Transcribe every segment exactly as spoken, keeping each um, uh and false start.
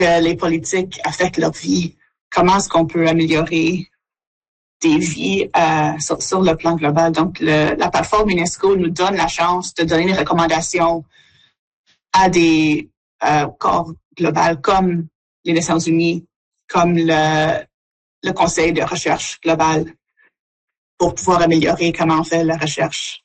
que les politiques affectent leur vie, comment est-ce qu'on peut améliorer des vies euh, sur, sur le plan global. Donc, le, la plateforme UNESCO nous donne la chance de donner des recommandations à des euh, corps globaux comme les Nations Unies, comme le, le Conseil de recherche global, pour pouvoir améliorer comment on fait la recherche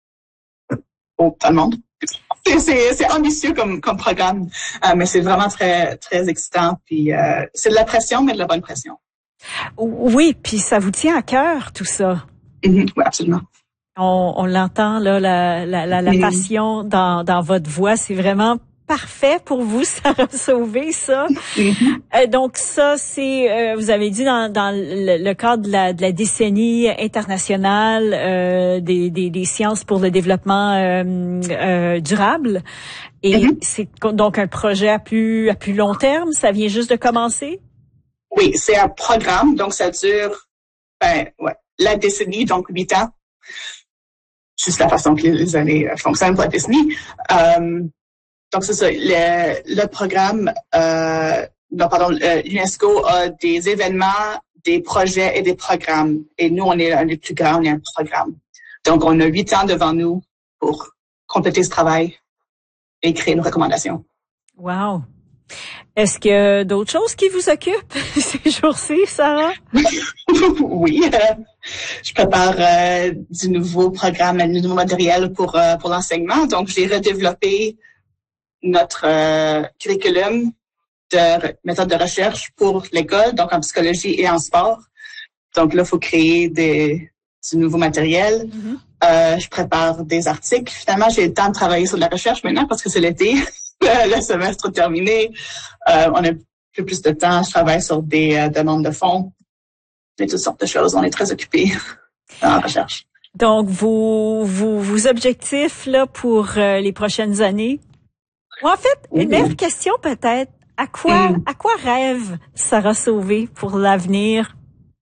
au tout le monde. C'est, c'est, c'est ambitieux comme, comme programme, euh, mais c'est vraiment très, très excitant. Puis euh, c'est de la pression, mais de la bonne pression. Oui, puis ça vous tient à cœur, tout ça. Mm-hmm, oui, absolument. On, on l'entend, là, la, la, la, la mm-hmm. passion dans, dans votre voix. C'est vraiment parfait pour vous, Sarah Sauvé, ça. Mm-hmm. Euh, donc ça, c'est, euh, vous avez dit dans, dans le, le cadre de la, de la décennie internationale euh, des, des, des sciences pour le développement euh, euh, durable. Et mm-hmm. c'est donc un projet à plus à plus long terme. Ça vient juste de commencer. Oui, c'est un programme, donc ça dure ben, ouais, la décennie, donc huit ans. Juste la façon que les années fonctionnent pour la décennie. Euh, donc c'est ça, le, le programme, euh, non pardon, l'UNESCO a des événements, des projets et des programmes. Et nous, on est un des plus grands, on est un programme. Donc on a huit ans devant nous pour compléter ce travail et créer une recommandation. Wow! Est-ce qu'il y a d'autres choses qui vous occupent ces jours-ci, Sarah? Oui, euh, je prépare euh, du nouveau programme, du nouveau matériel pour euh, pour l'enseignement. Donc, j'ai redéveloppé notre euh, curriculum de méthode de recherche pour l'école, donc en psychologie et en sport. Donc là, il faut créer des, du nouveau matériel. Mm-hmm. Euh, je prépare des articles. Finalement, j'ai le temps de travailler sur de la recherche maintenant parce que c'est l'été. Le semestre terminé, euh, on a plus, plus de temps. Je travaille sur des euh, demandes de fonds et toutes sortes de choses. On est très occupés dans la recherche. Donc, vos, vos, vos objectifs là pour euh, les prochaines années? Ou en fait, une meilleure mmh. question peut-être. À quoi, mmh. à quoi rêve Sarah Sauvé pour l'avenir?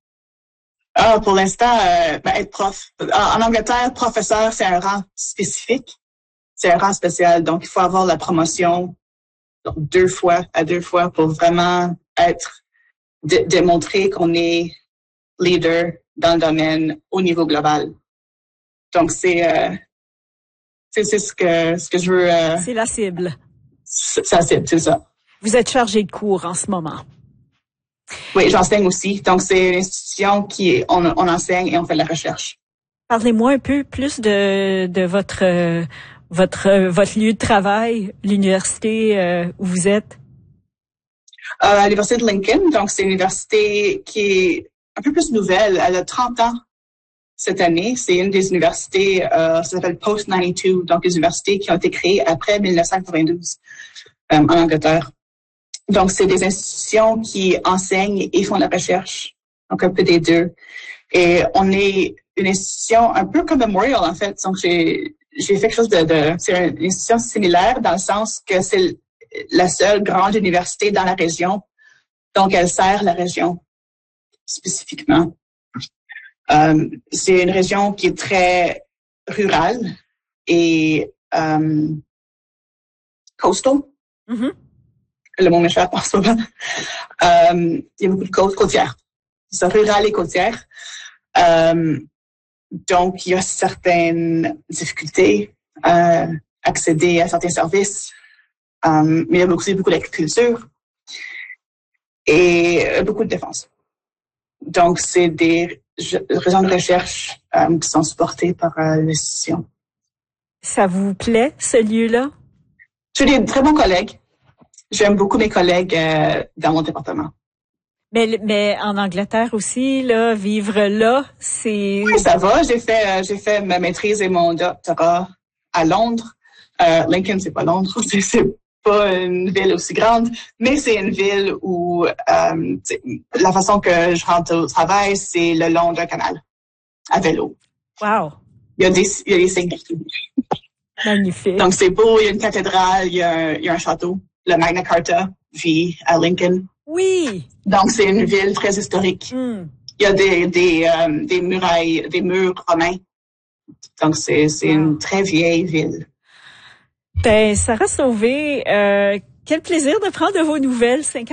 Ah, pour l'instant, euh, ben, être prof. En Angleterre, professeur, c'est un rang spécifique. C'est un rang spécial, donc il faut avoir la promotion deux fois à deux fois pour vraiment être dé- démontrer qu'on est leader dans le domaine au niveau global. Donc c'est euh, c'est, c'est ce que ce que je veux. Euh, c'est la cible. C'est la cible, c'est ça. Vous êtes chargé de cours en ce moment. Oui, j'enseigne aussi. Donc c'est une institution qui on, on enseigne et on fait de la recherche. Parlez-moi un peu plus de de votre euh, Votre euh, votre lieu de travail, l'université euh, où vous êtes? Euh, à l'université de Lincoln, donc c'est une université qui est un peu plus nouvelle. Elle a trente ans cette année. C'est une des universités, euh, ça s'appelle Post quatre-vingt-douze, donc les universités qui ont été créées après dix-neuf cent quatre-vingt-douze euh, en Angleterre. Donc c'est des institutions qui enseignent et font de la recherche, donc un peu des deux. Et on est une institution un peu comme Memorial en fait. Donc j'ai J'ai fait quelque chose de, de c'est une institution similaire dans le sens que c'est la seule grande université dans la région. Donc, elle sert la région spécifiquement. Euh, c'est une région qui est très rurale et euh, coastal. Mm-hmm. Le mot m'échappe en ce moment. Euh, il y a beaucoup de côtes côtières. C'est rural et côtière. Euh, Donc, il y a certaines difficultés à accéder à certains services, um, mais il y a aussi beaucoup d'agriculture et beaucoup de défense. Donc, c'est des régions de recherche um, qui sont supportées par uh, l'institution. Ça vous plaît, ce lieu-là? J'ai des très bons collègues. J'aime beaucoup mes collègues euh, dans mon département. Mais, mais en Angleterre aussi, là, vivre là, c'est... Oui, ça va. J'ai fait, euh, j'ai fait ma maîtrise et mon doctorat à Londres. Euh, Lincoln, c'est pas Londres. C'est, c'est pas une ville aussi grande, mais c'est une ville où euh, la façon que je rentre au travail, c'est le long d'un canal, à vélo. Wow! Il y a des, il y a des signes partout. Magnifique. Donc, c'est beau. Il y a une cathédrale, il y a un, il y a un château. Le Magna Carta vit à Lincoln. Oui. Donc, c'est une ville très historique. Mm. Il y a des, des, euh, des murailles, des murs romains. Donc, c'est, c'est wow. Une très vieille ville. Ben, Sarah Sauvé, euh, Quel plaisir de prendre de vos nouvelles.